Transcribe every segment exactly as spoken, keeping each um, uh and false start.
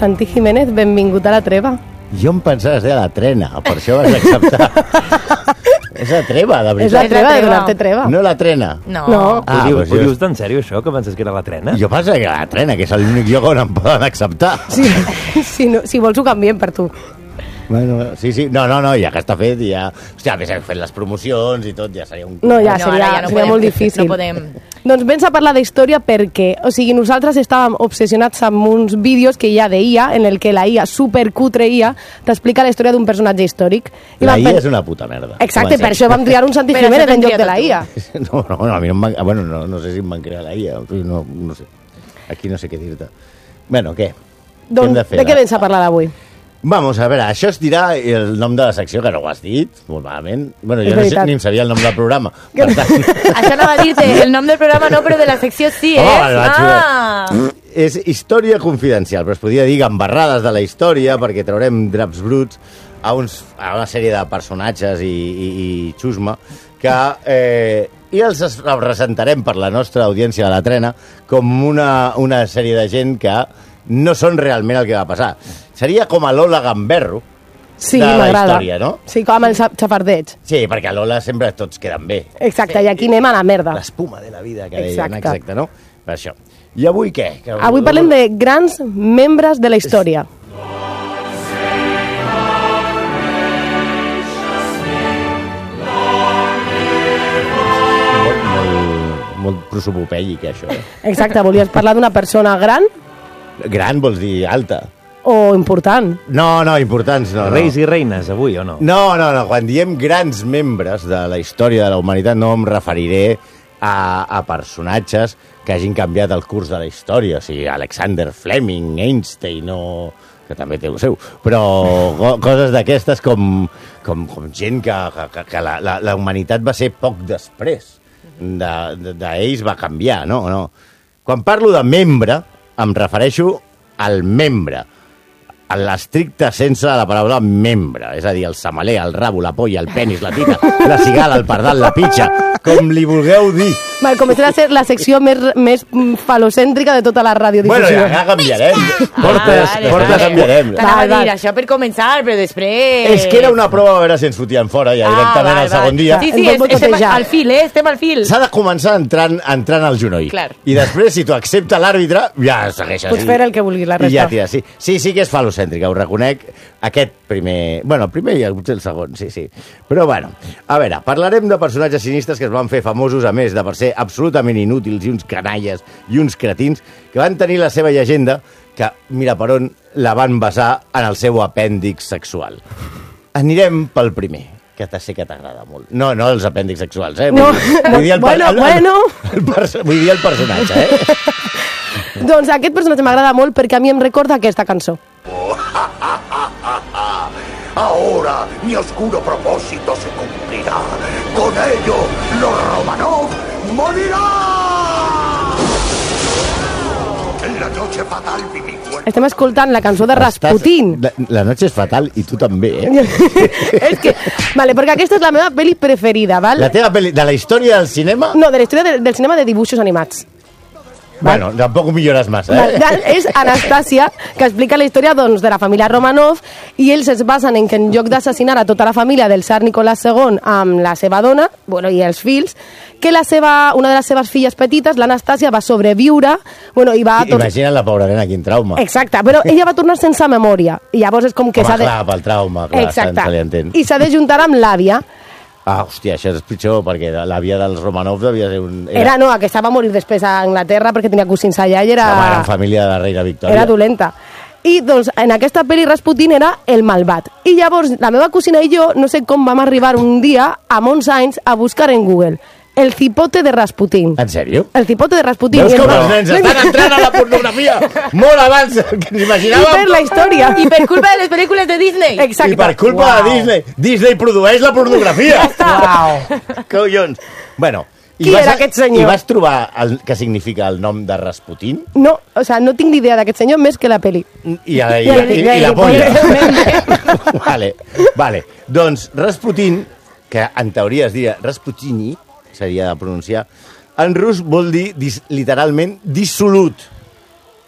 Santi Jiménez, benvingut a la treva. Jo em pensava que era la trena, per això vas acceptar. És la treva, de veritat. És la treva de donar-te treva. No la trena. No. No. Ah, Ho, diu, pues ho jo- dius tan sèrio, això, que penses que era la trena? Jo pensava que era la trena, que és l'únic lloc on em poden acceptar. Sí, si, no, si vols ho canviem per tu. Bueno, sí, sí. No, no, no, ja que està fet, ja... Hòstia, a més hem fet les promocions i tot, ja seria un... No, ja No, seria, ara ja no seria podem, molt difícil. no podem. Doncs vens a parlar d'història perquè, o sigui, nosaltres estàvem obsessionats amb uns vídeos que hi ha de I A, en el que la I A, supercutre I A, t'explica la història d'un personatge històric. I La vam I A pen- és una puta merda. Exacte, per això vam triar un Santi Per això Jiménez en t'hem lloc triat de la tu. I A. No, no, no, a mi no em van... Bueno, no, no sé si em van crear la I A, no, no sé. Aquí no sé què dir-te. Bueno, què? Què hem Doncs, de fer? de què vens a parlar d'avui? Vamos, a veure, això es dirà el nom de la secció, que no ho has dit, molt malament. Bueno, És jo no sé, veritat. ni em sabia el nom del programa. Per tant... Això anava a dir-te, el nom del programa no, però de la secció sí, eh? Home, el vaig Ah! És història confidencial, però es podria dir gambarrades de la història, perquè traurem draps bruts a, uns, a una sèrie de personatges i, i, i xusma que... Eh, i els es- representarem per la nostra audiència de la trena com una, una sèrie de gent que no són realment el que va passar. Seria com a Lola Gamberro Sí, de la m'agrada. història, no? Sí, com amb el xa- xafardeig. Sí, perquè a Lola sempre tots queden bé. Exacte, i aquí anem a la merda. L'espuma de la vida, que deien, Exacte. exacte, no? Per això. I avui què? Que... Avui parlem de grans membres de la història. Molt, molt, molt prosopopèic, això. Eh? Exacte, volies parlar d'una persona gran Gran vols dir alta. o important? No, no, importants no. no. Reis i reines, avui, o no? No, no, no. Quan diem grans membres de la història de la humanitat no em referiré a, a personatges que hagin canviat el curs de la història. O sigui, Alexander Fleming, Einstein o... que també té el seu, però co- coses d'aquestes com, com, com gent que, que, que la, la, la humanitat va ser poc després d'ells de, de va canviar, no? no? Quan parlo de membre, em refereixo al membre, a l'estricte sense de la paraula membre, és a dir, el samaler, el rabo, la polla, el penis, la tita, la cigala, el pardal, la pitxa, com li vulgueu dir. Val, començarà a ser la secció més, més mm, falocèntrica de tota la Bueno, radiodifusió. ja, ja canviarem. Ah, Portes, vale, portes vale. canviarem. T'anava Val, a dir val. això per començar, però després... És que era una prova a veure si ens fotien fora ja directament val, al segon val. dia. Sí, sí, Ens es, vol estem boicotejar. al fil, eh? Estem al fil. S'ha de començar entrant, entrant al genoll. Clar. I després, si t'ho accepta l'àrbitre, ja segueixes. Pots fer el que vulguis, la I ja resta. tira, sí. Sí, sí que és falocèntrica, ho reconec. Aquest primer... Bueno, el primer i el, el segon, sí, sí. Però, bueno, a veure, parlarem de personatges sinistres que es van fer famosos, a més de per ser absolutament inútils i uns canalles i uns cretins, que van tenir la seva llegenda que, mira per on, la van basar en el seu apèndix sexual. Anirem pel primer, que te sé que t'agrada molt. No, no els apèndix sexuals, eh? No, Vull dir el, per- bueno, el, el, bueno. el, perso- vull dir el personatge, eh? Doncs aquest personatge m'agrada molt perquè a mi em recorda aquesta cançó. Ahora mi oscuro propósito se cumplirá. Con ello, los Romanov morirán. En la noche fatal vi mi cuerpo. Estem escoltant la cançó de Rasputin. La, la noche és fatal i tu també, eh? És que... Vale, perquè aquesta és la meva pel·li preferida, val? La teva pel·li... De la història del cinema? No, de la història de, del cinema de dibuixos animats. Bueno, tampoc ho millores massa, Val, eh? val, és Anastàcia, que explica la història doncs, de la família Romanov, i ells es basen en que en lloc d'assassinar a tota la família del tsar Nicolás segon amb la seva dona, bueno, i els fills, que la seva, una de les seves filles petites, l'Anastàcia, va sobreviure, bueno, i va... tor- Imagina't la pobra nena, quin trauma. Exacte, però ella va tornar sense memòria, i llavors és com que Home, s'ha de... clar, pel trauma, clar, Exacte, se li entén. i s'ha de juntar amb l'àvia. Ah, hòstia, això és pitjor, perquè l'àvia dels Romanov devia ser un... Era, no, aquesta va morir després a Anglaterra perquè tenia cosins allà i era... La gran família de la reina Victòria. Era dolenta. I doncs en aquesta pel·li Rasputin era el malvat. I llavors la meva cosina i jo no sé com vam arribar un dia a molts anys a buscar en Google el cipote de Rasputin. En sèrio? El cipote de Rasputin. Veus I com ens els va- nens estan entrant a la pornografia molt abans que ens I imaginàvem? per la història. I per culpa de les pel·lícules de Disney. Exacte. I per culpa Uau. de Disney. Disney produeix la pornografia. Ja està. Uau. Collons. Bueno, i Qui vas era a- aquest senyor? I vas trobar el que significa el nom de Rasputin? No, o sea, no tinc ni idea d'aquest senyor més que la pel·li. I, a, i, I- i, i, i la i- polla. vale, vale. Doncs Rasputin, que en teoria es diria Rasputini, seria de pronunciar, en rus vol dir dis, literalment dissolut.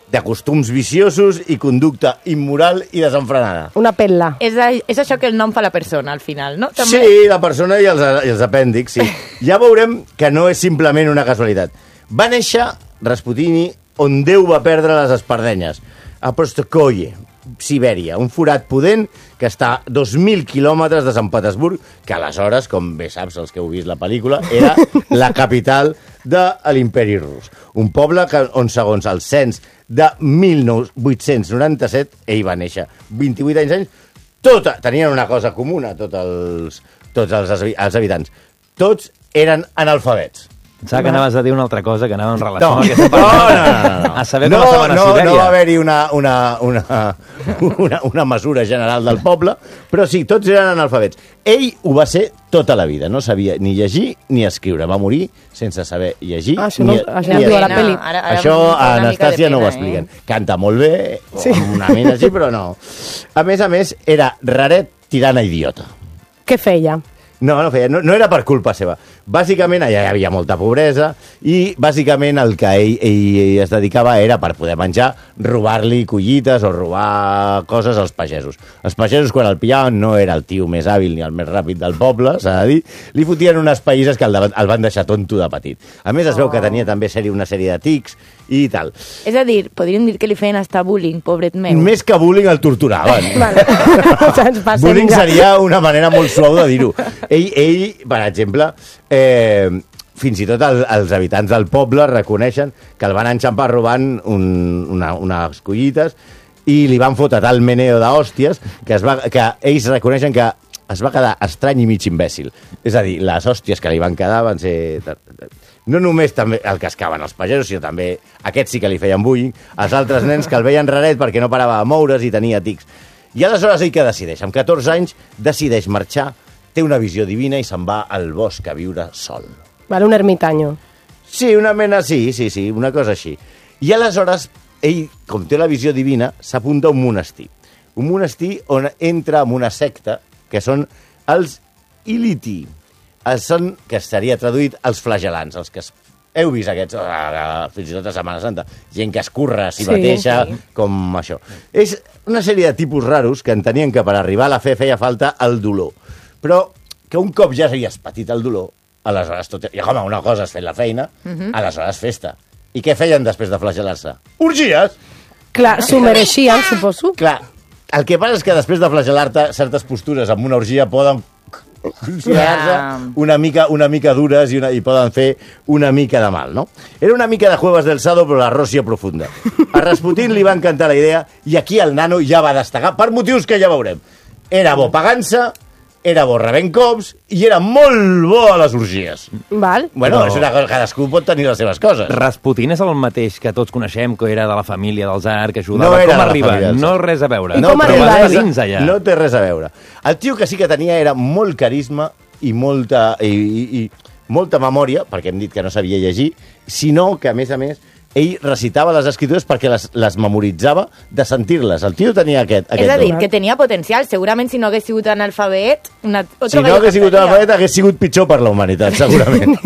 de costums viciosos i conducta immoral i desenfrenada. Una pel·la. És, a, és això que el nom fa la persona, al final, no? També... Sí, la persona i els, i els apèndix, sí. Ja veurem que no és simplement una casualitat. Va néixer Rasputini on Déu va perdre les espardenyes, a Prostokoye, Sibèria, un forat pudent que està a dos mil quilòmetres de Sant Petersburg, que aleshores, com bé saps els que heu vist la pel·lícula, era la capital de l'imperi rus. Un poble que, on, segons el cens de mil vuit-cents noranta-set, ell va néixer vint-i-vuit anys, tota, tenien una cosa comuna, tots els, tots els, els habitants. Tots eren analfabets. Pensava que anaves a dir una altra cosa, que anava en relació No, amb aquesta no, persona. no, no, no. A saber no, com estaven a no, Sibèria. no va haver-hi una, una, una, una, una mesura general del poble, però sí, tots eren analfabets. Ell ho va ser tota la vida, no sabia ni llegir ni escriure. Va morir sense saber llegir Ah, això no- ni, això ni no ho diu a la escriure. peli. Ara- ara Això em fa a una mica Anastàcia de no ho pena, expliquen. eh? Canta molt bé, Sí. sí. Una mina així, però no. A més a més, era raret tirant a idiota. Què feia? No, no, feia, no, no era per culpa seva. Bàsicament, allà hi havia molta pobresa i, bàsicament, el que ell, ell es dedicava era, per poder menjar, robar-li collites o robar coses als pagesos. Els pagesos, quan el pillaven, no era el tio més hàbil ni el més ràpid del poble, s'ha de dir, li fotien unes païses que el, el van deixar tonto de petit. A més, es veu que tenia també sèrie, una sèrie de tics i tal. És a dir, podríem dir que li feien hasta bullying, pobret meu. Més que bullying, el torturaven. Vale. O sigui, ens passem Bullying ja. seria una manera molt suau de dir-ho. Ell, ell, per exemple, eh, fins i tot el, els habitants del poble reconeixen que el van enxampar robant un, una, unes collites i li van fotre tal meneo d'hòsties que, es va, que ells reconeixen que es va quedar estrany i mig imbècil. És a dir, les hòsties que li van quedar van ser... No només també el que escaven els pagesos, sinó també aquests sí que li feien bullying, els altres nens que el veien raret perquè no parava de moure's i tenia tics. I aleshores ell què decideix? Amb catorze anys decideix marxar, té una visió divina i se'n va al bosc a viure sol. Vale, un ermitaño. Sí, una mena, sí, sí, sí, una cosa així. I aleshores, ell, com té la visió divina, s'apunta a un monestir. Un monestir on entra en una secta, que són els Iliti. Els són, que seria traduït, els flagel·lants, els que es... Heu vist aquests, uh, fins i tot a Setmana Santa, gent que es curra a si Sí, mateixa, sí. com això. És una sèrie de tipus raros que entenien que per arribar a la fe feia falta el dolor. Però que un cop ja havies patit el dolor, aleshores tot... I home, una cosa és fer la feina, uh-huh. aleshores festa. I què feien després de flagel·lar-se? Orgies! Clar, s'ho mereixien, suposo. Clar, el que passa és que després de flagel·lar-te, certes postures amb una orgia poden considerar-se Ja. una mica, una mica dures i, una, i poden fer una mica de mal, no? Era una mica de Jueves del Sado, però la ròssia profunda. A Rasputin li va encantar la idea i aquí el nano ja va destacar per motius que ja veurem. Era bo pagant-se, era bo rebent cops i era molt bo a les orgies. Val. Bueno, Però- és una cosa, cadascú pot tenir les seves coses. Rasputin és el mateix que tots coneixem, que era de la família del tsar, que ajudava. No era com de la arriba? família del No tsar. res a veure. I No, com però arriba va ell? dins allà. No té res a veure. El tio que sí que tenia era molt carisma i molta, i, i, i molta memòria, perquè hem dit que no sabia llegir, sinó que, a més a més, ell recitava les escritures perquè les, les memoritzava de sentir-les. El tio tenia aquest, aquest És a dir, don. que tenia potencial. Segurament, si no hagués sigut analfabet... Una, otro Si no gallo hagués sigut cantaria. analfabet, hagués sigut pitjor per la humanitat, segurament.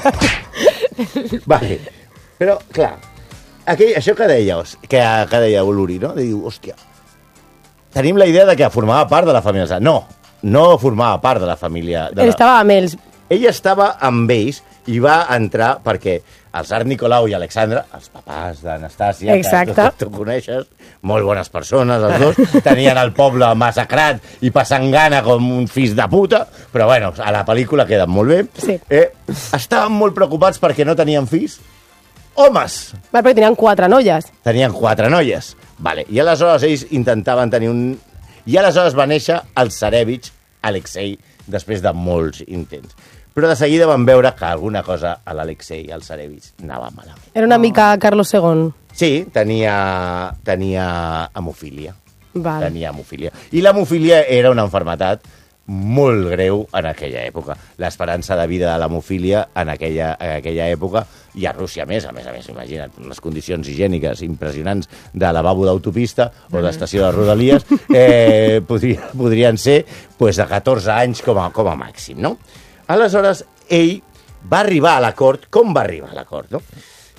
Vale. Però, clar, aquell, això que dèieu, que, que deia Uluri, no? Diu, hòstia, tenim la idea de que formava part de la família. No, no formava part de la família. De Ell la... estava amb ells. Ell estava amb ells i va entrar perquè el tsar Nicolau i Alexandra, els papàs d'Anastàcia, Exacte. que tu, tu coneixes, molt bones persones, els dos, tenien el poble massacrat i passant gana com un fills de puta, però bueno, a la pel·lícula queden molt bé. Sí. Eh, estaven molt preocupats perquè no tenien fills. Homes! Val, perquè tenien quatre noies. Tenien quatre noies. Vale. I aleshores ells intentaven tenir un... I aleshores va néixer el Tsarevich Alexei, després de molts intents. Però de seguida van veure que alguna cosa a l'Alexei i al Tsarevich anava malament. Era una mica Carlos segon. Sí, tenia, tenia hemofília. Val. Tenia hemofília. I l'hemofília era una malaltia molt greu en aquella època. L'esperança de vida de l'hemofília en aquella, en aquella època, i a Rússia més, a més a més, imagina't, les condicions higièniques impressionants de lavabo d'autopista o d'estació de Rodalies, eh, podria, podrien ser pues, de catorze anys com a, com a màxim, no? Aleshores, ell va arribar a l'acord. Com va arribar a l'acord, no? Ell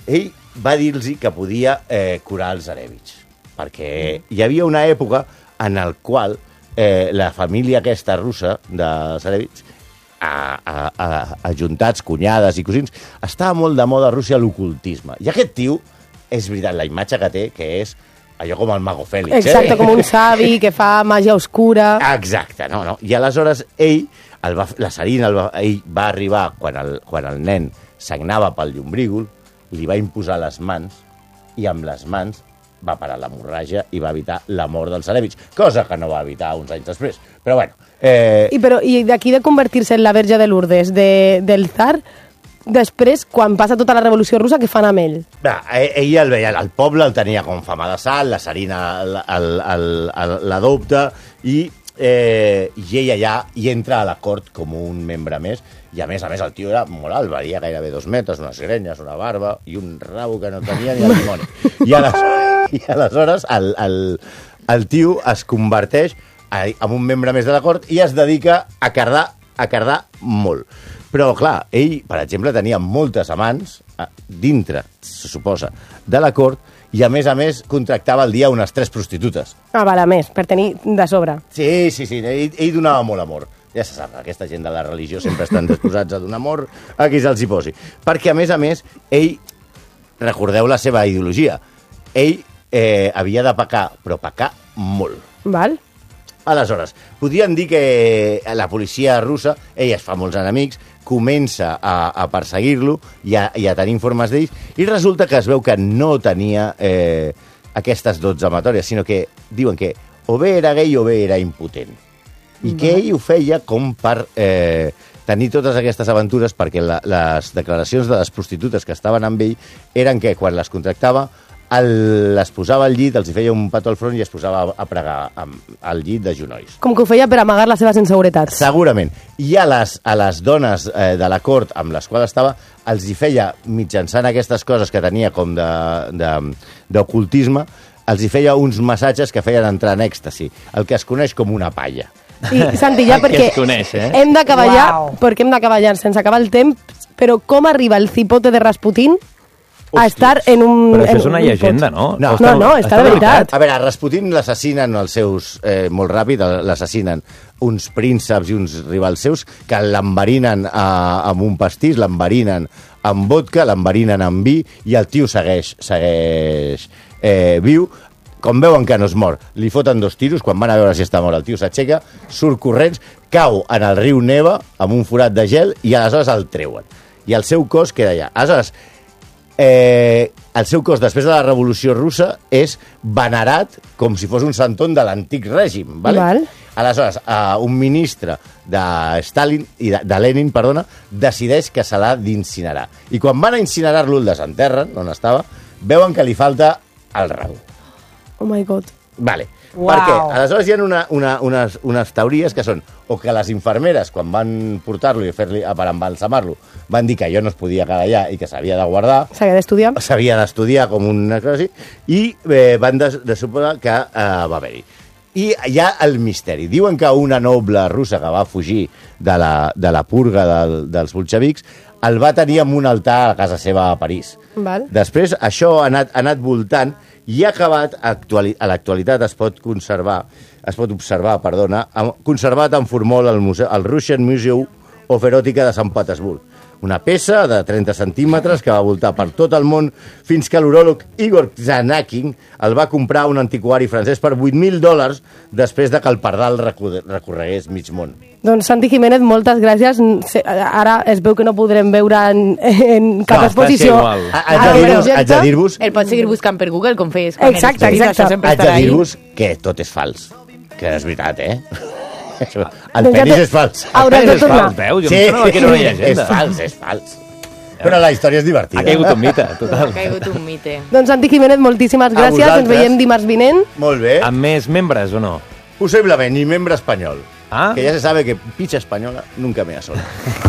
va dir-los que podia eh, curar els Zarevich. Perquè hi havia una època en el qual eh, la família aquesta russa de Zarevich, a, a, a, ajuntats, cunyades i cosins, estava molt de moda a Rússia l'ocultisme. I aquest tio, és veritat, la imatge que té, que és allò com el Mago Fèlix. Exacte, eh? com un savi que fa màgia oscura. Exacte, no, no. I aleshores ell, el va, la Sarina, el va, ell va arribar, quan el, quan el nen sagnava pel llombrígol, li va imposar les mans, i amb les mans va parar l'hemorràgia i va evitar la mort dels Zarevich, cosa que no va evitar uns anys després. Però bueno... Eh... I, però, i d'aquí de convertir-se en la Verge de Lourdes de, del tsar, després, quan passa tota la revolució russa, què fan amb ell? Va, ell el veia, el poble el tenia com fama de sal, la Sarina l'adopta i, eh, i ell allà hi entra a la cort com un membre més. I a més a més el tio era molt alt, valia gairebé dos metres, unes grenyes, una barba i un rabo que no tenia ni el dimoni. I aleshores, i aleshores el, el, el tio es converteix en un membre més de la cort i es dedica a cardar, a cardar molt. Però, clar, ell, per exemple, tenia moltes amants dintre, se suposa, de la cort i, a més a més, contractava al dia unes tres prostitutes. Ah, val, a més, per tenir de sobre. Sí, sí, sí, ell, ell donava molt amor. Ja se sap, aquesta gent de la religió sempre estan disposats a donar amor a qui se'ls hi posi. Perquè, a més a més, ell, recordeu la seva ideologia, ell eh, havia de pecar, però pecar molt. Val. Aleshores, podien dir que la policia russa, ell es fa molts enemics, comença a, a perseguir-lo i a, i a tenir informes d'ells, i resulta que es veu que no tenia eh, aquestes dotze amatòries, sinó que diuen que o bé era gay o bé era impotent. I que ell ho feia com per eh, tenir totes aquestes aventures, perquè la, les declaracions de les prostitutes que estaven amb ell eren que quan les contractava el, les posava al llit, els hi feia un petó al front i es posava a, a pregar amb, al llit de genolls. Com que ho feia per amagar les seves inseguretats. Segurament. I a les, a les dones eh, de la cort amb les quals estava, els hi feia, mitjançant aquestes coses que tenia com d'ocultisme, els hi feia uns massatges que feien entrar en èxtasi, el que es coneix com una palla. I, Santi, ja perquè coneix, eh? hem d'acabar ja, Wow. perquè hem d'acabar ja sense acabar el temps, però com arriba el cipote de Rasputín a estar en un... Però això en és una un llegenda, pot? no? No. No, no, està de veritat. A veure, a Rasputín l'assassinen els seus, eh, molt ràpid, l'assassinen uns prínceps i uns rivals seus que l'enverinen amb un pastís, l'enverinen amb vodka, l'enverinen amb vi, i el tio segueix, segueix eh, viu. Com veuen que no es mor, li foten dos tiros, quan van a veure si està mort el tio s'aixeca, surt corrents, cau en el riu Neva amb un forat de gel i aleshores el treuen. I el seu cos queda allà. Aleshores, eh, el seu cos després de la Revolució Russa és venerat com si fos un santon de l'antic règim. Vale? Val. Aleshores, eh, un ministre de Stalin, i de, de Lenin, perdona, decideix que se l'ha d'incinerar. I quan van a incinerar-lo, el desenterren, on estava, veuen que li falta el rabo. Oh my God. Vale. Uau. Per què? Aleshores hi ha una, una, unes, unes teories que són o que les infermeres, quan van portar-lo i fer-li per embalsamar-lo, van dir que allò no es podia quedar allà i que s'havia de guardar, S'havia d'estudiar. s'havia d'estudiar com una cosa així, i eh, van de, de suposar que eh, va haver-hi. I hi ha el misteri. Diuen que una noble russa que va fugir de la, de la purga del, dels bolxevics el va tenir en un altar a casa seva a París. Val. Després això ha anat, ha anat voltant i ha acabat, actuali, a l'actualitat es pot conservar, es pot observar, perdona, conservat en formol al, museu, al Russian Museum of Erotica de Sant Petersburg. Una peça de trenta centímetres que va voltar per tot el món fins que l'uròleg Igor Zanakin el va comprar un antiquari francès per vuit mil dòlars després de que el pardal recorregués mig món. Doncs Santi Jiménez, moltes gràcies. Se- Ara es veu que no podrem veure en, en cap No, exposició. està igual. Ha- Haig de dir-vos- haig de dir-vos El pots seguir buscant per Google, com feies. quan eres Exacte, petit, exacte. Això sempre haig de estarà ahí. dir-vos que tot és fals. Que és veritat, eh? Això, el Doncs ja penis te- és fals. Hauràs de És tornar. fals, veus? Jo em semblava que era una llegenda. és fals, és fals. Però la història és divertida. Ha caigut un mite, Ha total. caigut un mite. Doncs Santi Jiménez, moltíssimes A gràcies. Ens vosaltres. veiem dimarts vinent. Molt bé. Amb més membres o no? Posiblemente, ni miembro español. Ah. Que ya se sabe que picha española nunca me da sola.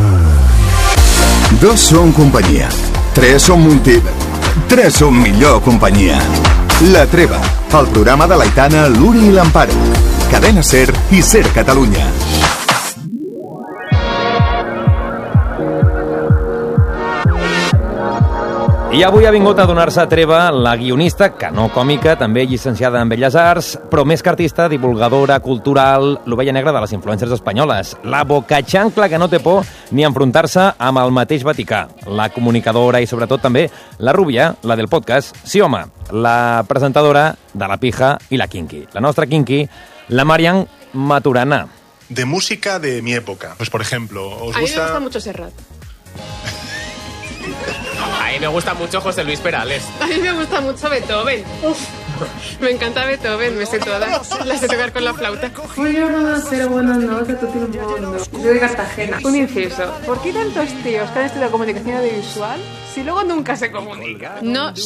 Dos són companyia. Tres són multi... Tres són millor companyia. La Treva, el programa de l'Aitana, l'Uri i l'Amparo. Cadena Ser i Ser Catalunya. I avui ha vingut a donar-se treva la guionista, que no còmica, també llicenciada en Belles Arts, però més que artista, divulgadora cultural, l'ovella negra de les influèncers espanyoles, la bocachancla que no té por ni enfrontar-se amb el mateix Vaticà, la comunicadora i sobretot també la rubia, la del podcast Sí Home, la presentadora de La Pija i la Kinky. La nostra Kinky, la Marian Maturana. De música de mi época. Pues por ejemplo, ¿os gusta? A mí me gusta mucho Serrat. A mí me gusta mucho José Luis Perales. A mí me gusta mucho Beethoven. Uf, me encanta Beethoven, me sé todas. Las sé tocar con la flauta. Oye, buonasera, buenas noches a todo el mundo. Soy de Cartagena. Un inciso. ¿Por qué tantos tíos que han estudiado comunicación audiovisual si luego nunca se comunican? No